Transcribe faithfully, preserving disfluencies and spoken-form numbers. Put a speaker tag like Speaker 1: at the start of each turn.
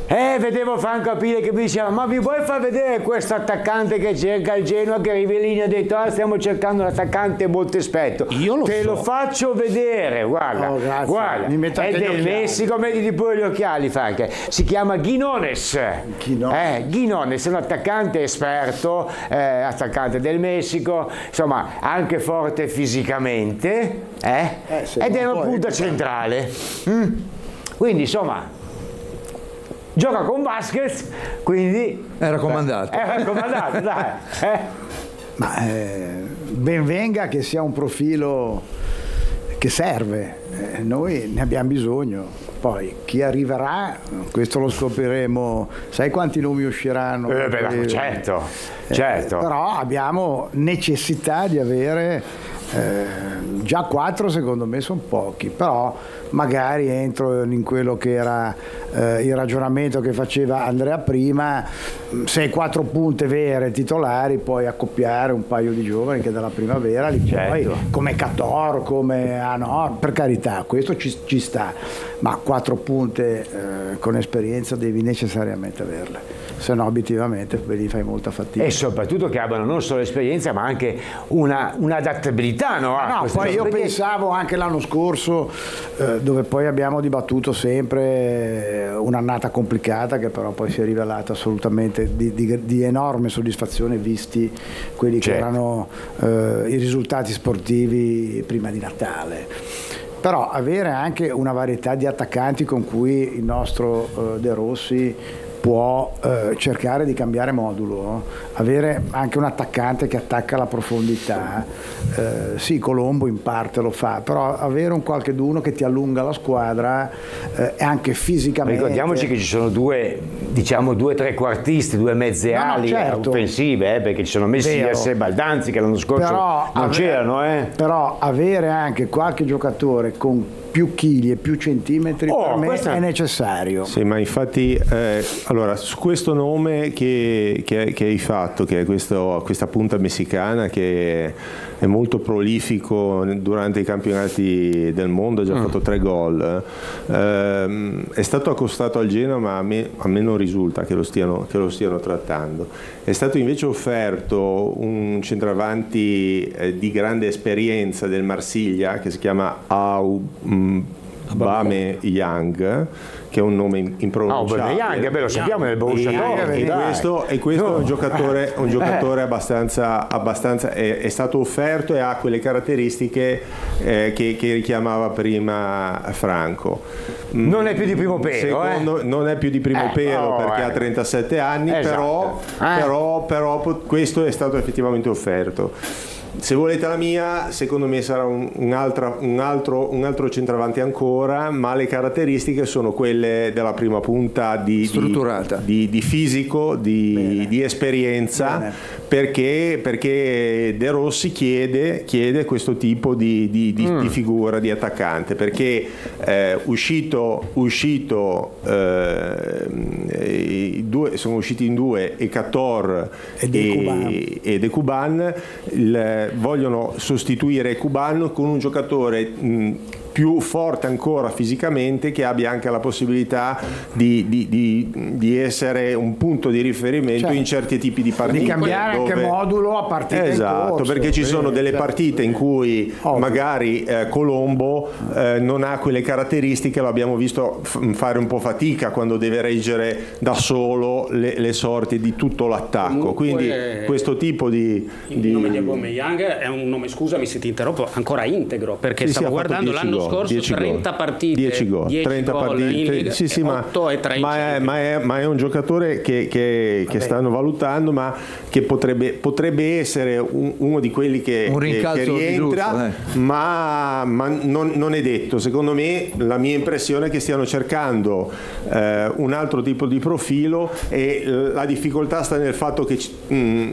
Speaker 1: Eh, vedevo Franco Apile che mi diceva: ma mi vuoi far vedere questo attaccante che cerca il Genoa, che Rivellini ha detto: ah, stiamo cercando un attaccante molto esperto.
Speaker 2: Io lo
Speaker 1: Te
Speaker 2: so.
Speaker 1: lo faccio vedere, guarda,
Speaker 3: Oh, grazie.
Speaker 1: guarda,
Speaker 3: Mi metto
Speaker 1: è
Speaker 3: anche gli
Speaker 1: del
Speaker 3: occhiali.
Speaker 1: Messico, mettiti pure gli occhiali, Franco. Si chiama Quinones.
Speaker 3: Quinones.
Speaker 1: Eh, Quinones è un attaccante esperto, eh, attaccante del Messico, insomma, anche forte fisicamente, eh?
Speaker 3: Eh, sì,
Speaker 1: ed
Speaker 3: ma
Speaker 1: è una
Speaker 3: poi-
Speaker 1: punta centrale. Mm? Quindi, insomma, gioca con Vasquez, quindi
Speaker 4: È raccomandato.
Speaker 1: è raccomandato, dai. Eh.
Speaker 3: Ma eh, ben venga che sia un profilo che serve, eh, noi ne abbiamo bisogno. Poi chi arriverà, questo lo scopriremo. Sai quanti nomi usciranno?
Speaker 1: Eh, beh,
Speaker 3: Eh,
Speaker 1: certo,
Speaker 3: eh,
Speaker 1: certo.
Speaker 3: Però abbiamo necessità di avere eh, già quattro, secondo me sono pochi, però magari entro in quello che era eh, il ragionamento che faceva Andrea prima, se hai quattro punte vere titolari puoi accoppiare un paio di giovani che dalla primavera li
Speaker 1: Certo.
Speaker 3: puoi, come Cator, come ah no, per carità, questo ci, ci sta, ma quattro punte eh, con esperienza devi necessariamente averle, se no obiettivamente vedi, fai molta fatica.
Speaker 1: E soprattutto che abbiano non solo esperienza ma anche una, un'adattabilità, no? a
Speaker 3: No,
Speaker 1: queste
Speaker 3: poi
Speaker 1: cose,
Speaker 3: io
Speaker 1: perché-
Speaker 3: pensavo anche l'anno scorso, eh, dove poi abbiamo dibattuto sempre eh, un'annata complicata che però poi si è rivelata assolutamente di, di- di enorme soddisfazione visti quelli che
Speaker 1: Certo.
Speaker 3: erano eh, i risultati sportivi prima di Natale. Però avere anche una varietà di attaccanti con cui il nostro eh, De Rossi può eh, cercare di cambiare modulo, avere anche un attaccante che attacca la profondità, eh, sì, Colombo in parte lo fa, però avere un qualcheduno che ti allunga la squadra eh, e anche fisicamente.
Speaker 1: Ricordiamoci che ci sono due, diciamo, due trequartisti, due mezze
Speaker 3: No, no,
Speaker 1: ali
Speaker 3: certo.
Speaker 1: offensive, eh, perché ci sono Messias
Speaker 3: Vero.
Speaker 1: e Baldanzi che l'anno scorso
Speaker 3: Però
Speaker 1: non
Speaker 3: ave-
Speaker 1: c'erano, eh.
Speaker 3: Però avere anche qualche giocatore con più chili e più centimetri
Speaker 1: Oh,
Speaker 3: per me
Speaker 1: questa-
Speaker 3: è necessario.
Speaker 2: Sì, ma infatti, eh, allora, su questo nome che, che- che hai fatto, che è questo- questa punta messicana che è molto prolifico durante i campionati del mondo, ha già fatto tre gol, ehm, è stato accostato al Genoa, ma a me, a me non risulta che lo, stiano, che lo stiano trattando. È stato invece offerto un centravanti eh, di grande esperienza del Marsiglia che si chiama Au Bame Young, che è un nome
Speaker 1: Ah,
Speaker 2: impronunciabile.
Speaker 1: Aubameyang, beh, lo sappiamo nel Borussia
Speaker 2: E,
Speaker 1: Dortmund,
Speaker 2: e
Speaker 1: dai.
Speaker 2: questo, e questo è un giocatore, un giocatore
Speaker 1: Eh.
Speaker 2: abbastanza, abbastanza è, è stato offerto e ha quelle caratteristiche eh, che, che richiamava prima Franco. Mm,
Speaker 1: Non è più di primo pelo,
Speaker 2: secondo-
Speaker 1: eh.
Speaker 2: non è più di primo
Speaker 1: Eh,
Speaker 2: pelo
Speaker 1: oh,
Speaker 2: perché
Speaker 1: eh.
Speaker 2: ha trentasette anni,
Speaker 1: Esatto.
Speaker 2: però,
Speaker 1: Eh.
Speaker 2: però, però pot- questo è stato effettivamente offerto. Se volete la mia, secondo me sarà un, un'altra- un, altro, un altro centravanti ancora, ma le caratteristiche sono quelle della prima punta di, di-
Speaker 4: Strutturata.
Speaker 2: di, di fisico, di, di esperienza,
Speaker 3: Bene.
Speaker 2: perché, perché De Rossi chiede, chiede questo tipo di, di- di-
Speaker 1: Mm.
Speaker 2: di figura di attaccante, perché eh, uscito, uscito eh, i due, sono usciti in due e Cator
Speaker 3: Ed Ekuban.
Speaker 2: e, ed Ekuban, il- vogliono sostituire Ekuban con un giocatore mh, più forte ancora fisicamente, che abbia anche la possibilità di, di- di- di essere un punto di riferimento
Speaker 3: Certo.
Speaker 2: in certi tipi di partite.
Speaker 3: Di cambiare anche
Speaker 2: dove-
Speaker 3: modulo a partita in
Speaker 2: Esatto,
Speaker 3: corso.
Speaker 2: perché ci sono
Speaker 3: Sì,
Speaker 2: delle
Speaker 3: certo.
Speaker 2: partite in cui
Speaker 3: Ovvio.
Speaker 2: magari eh, Colombo eh, non ha quelle caratteristiche, lo abbiamo visto f- fare un po' fatica quando deve reggere da solo le, le sorti di tutto l'attacco.
Speaker 5: Comunque,
Speaker 2: Quindi questo tipo di...
Speaker 5: Il
Speaker 2: di-
Speaker 5: nome di Aubameyang è un nome, scusami se ti interrompo, ancora integro, perché
Speaker 2: Sì, sì,
Speaker 5: stavo
Speaker 2: ha fatto
Speaker 5: guardando
Speaker 2: dieci
Speaker 5: l'anno
Speaker 2: gol,
Speaker 5: scorso
Speaker 2: dieci
Speaker 5: trenta
Speaker 2: gol,
Speaker 5: partite,
Speaker 2: dieci gol,
Speaker 5: dieci
Speaker 2: trenta
Speaker 5: gol
Speaker 2: partite,
Speaker 5: in Liga,
Speaker 2: sì, sì, ma,
Speaker 5: otto e tre in
Speaker 2: ma, è,
Speaker 5: Champions.
Speaker 2: ma, è, ma è un giocatore che, che- che stanno valutando, ma che potrebbe, potrebbe essere un- uno di quelli che,
Speaker 4: Un
Speaker 2: che- che
Speaker 4: rincalzo di
Speaker 2: rientra,
Speaker 4: giusto,
Speaker 2: ma, ma non, non è detto. Secondo me la mia impressione è che stiano cercando eh, un altro tipo di profilo, e la difficoltà sta nel fatto che ci- mh,